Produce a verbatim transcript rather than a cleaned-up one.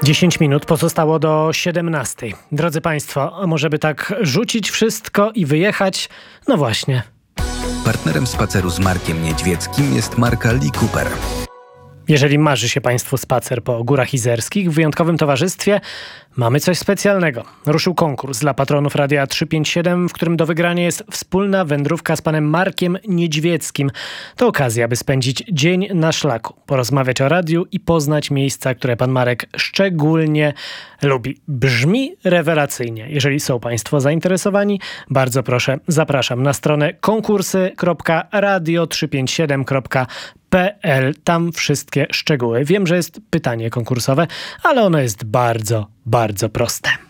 dziesięć minut pozostało do siedemnastej. Drodzy Państwo, a może by tak rzucić wszystko i wyjechać? No właśnie. Partnerem spaceru z Markiem Niedźwieckim jest marka Lee Cooper. Jeżeli marzy się Państwu spacer po Górach Izerskich w wyjątkowym towarzystwie, mamy coś specjalnego. Ruszył konkurs dla patronów Radia trzysta pięćdziesiąt siedem, w którym do wygrania jest wspólna wędrówka z panem Markiem Niedźwieckim. To okazja, aby spędzić dzień na szlaku, porozmawiać o radiu i poznać miejsca, które pan Marek szczególnie lubi. Brzmi rewelacyjnie. Jeżeli są Państwo zainteresowani, bardzo proszę, zapraszam na stronę konkursy kropka radio trzysta pięćdziesiąt siedem kropka p l. Tam wszystkie szczegóły. Wiem, że jest pytanie konkursowe, ale ono jest bardzo, bardzo proste.